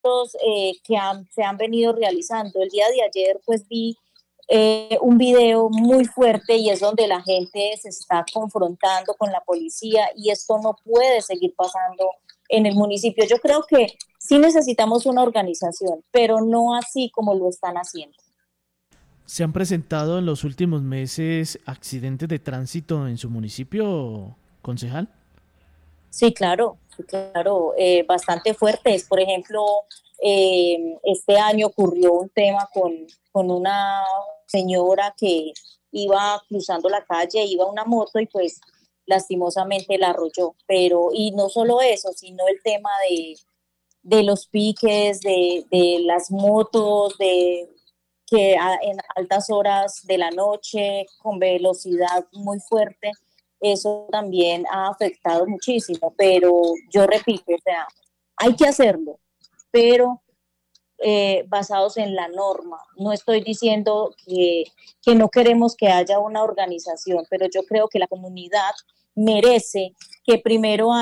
se han venido realizando. El día de ayer pues vi un video muy fuerte y es donde la gente se está confrontando con la policía y esto no puede seguir pasando en el municipio. Yo creo que sí necesitamos una organización, pero no así como lo están haciendo. ¿Se han presentado en los últimos meses accidentes de tránsito en su municipio, concejal? Sí, claro, bastante fuertes. Por ejemplo, este año ocurrió un tema con una señora que iba cruzando la calle, iba una moto y pues lastimosamente la arrolló. Pero, y no solo eso, sino el tema de los piques, de las motos, en altas horas de la noche, con velocidad muy fuerte, eso también ha afectado muchísimo, pero yo repito, o sea, hay que hacerlo, pero basados en la norma. No estoy diciendo que no queremos que haya una organización, pero yo creo que la comunidad merece que primero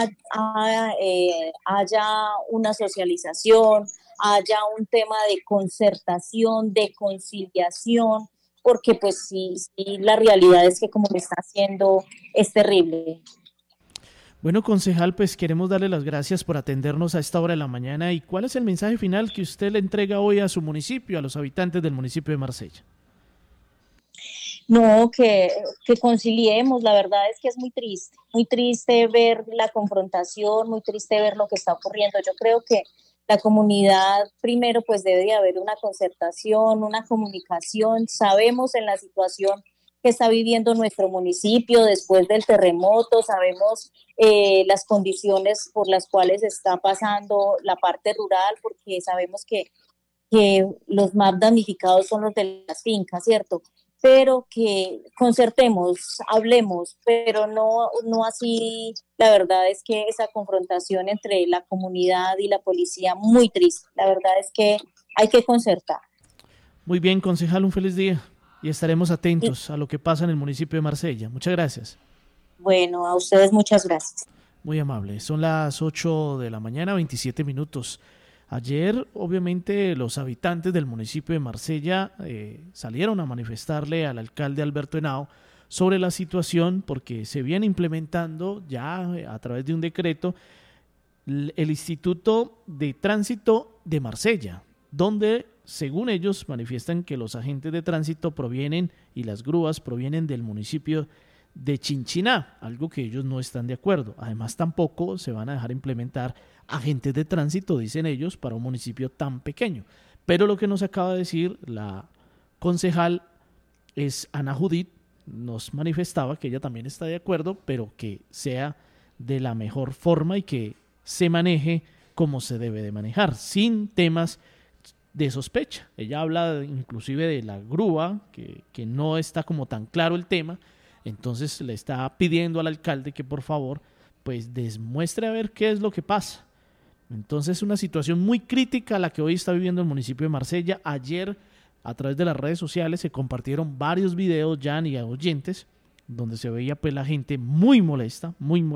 haya una socialización, haya un tema de concertación, de conciliación, porque pues sí, la realidad es que como lo está haciendo es terrible. Bueno, concejal, pues queremos darle las gracias por atendernos a esta hora de la mañana. ¿Y cuál es el mensaje final que usted le entrega hoy a su municipio, a los habitantes del municipio de Marsella? No, que conciliemos, la verdad es que es muy triste ver la confrontación, muy triste ver lo que está ocurriendo. Yo creo que la comunidad primero pues debe de haber una concertación, una comunicación. Sabemos en la situación que está viviendo nuestro municipio después del terremoto, sabemos las condiciones por las cuales está pasando la parte rural, porque sabemos que los más damnificados son los de las fincas, ¿cierto? Pero que concertemos, hablemos, pero no así. La verdad es que esa confrontación entre la comunidad y la policía, muy triste. La verdad es que hay que concertar. Muy bien, concejal, un feliz día y estaremos Y atentos a lo que pasa en el municipio de Marsella. Muchas gracias. bueno, a ustedes muchas gracias. Muy amable. Son las 8 de la mañana, 27 minutos. Ayer, obviamente, los habitantes del municipio de Marsella salieron a manifestarle al alcalde Alberto Henao sobre la situación porque se viene implementando ya a través de un decreto el Instituto de Tránsito de Marsella, donde, según ellos, manifiestan que los agentes de tránsito provienen y las grúas provienen del municipio de Chinchiná, algo que ellos no están de acuerdo. Además, tampoco se van a dejar implementar agentes de tránsito, dicen ellos, para un municipio tan pequeño. Pero lo que nos acaba de decir la concejal es Ana Judith, nos manifestaba que ella también está de acuerdo, pero que sea de la mejor forma y que se maneje como se debe de manejar, sin temas de sospecha. Ella habla inclusive de la grúa, que no está como tan claro el tema. Entonces le está pidiendo al alcalde que por favor pues demuestre a ver qué es lo que pasa. Entonces una situación muy crítica la que hoy está viviendo el municipio de Marsella. Ayer a través de las redes sociales se compartieron varios videos ya y a oyentes donde se veía pues la gente muy molesta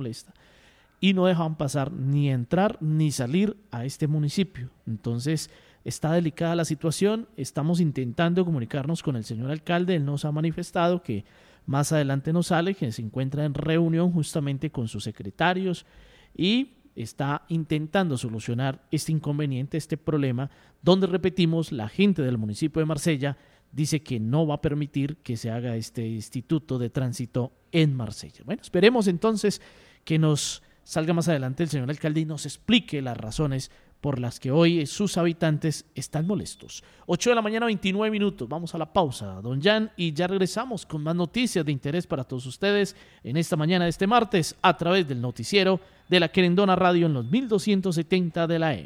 y no dejaban pasar ni entrar ni salir a este municipio. Entonces está delicada la situación, estamos intentando comunicarnos con el señor alcalde, él nos ha manifestado que más adelante nos sale, que se encuentra en reunión justamente con sus secretarios y está intentando solucionar este inconveniente, este problema, donde repetimos, la gente del municipio de Marsella dice que no va a permitir que se haga este instituto de tránsito en Marsella. Bueno, esperemos entonces que nos salga más adelante el señor alcalde y nos explique las razones por las que hoy sus habitantes están molestos. 8 de la mañana, 29 minutos. Vamos a la pausa, don Jan, y ya regresamos con más noticias de interés para todos ustedes en esta mañana de este martes a través del noticiero de la Querendona Radio en los 1270 de la AM.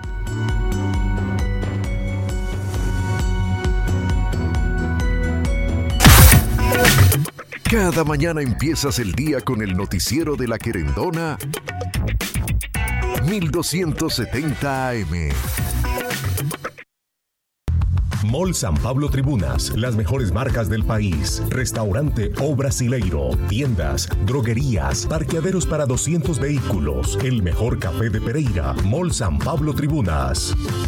Cada mañana empiezas el día con el noticiero de la Querendona 1270 AM. Mall San Pablo Tribunas, las mejores marcas del país. Restaurante O Brasileiro, tiendas, droguerías, parqueaderos para 200 vehículos. El mejor café de Pereira, Mall San Pablo Tribunas.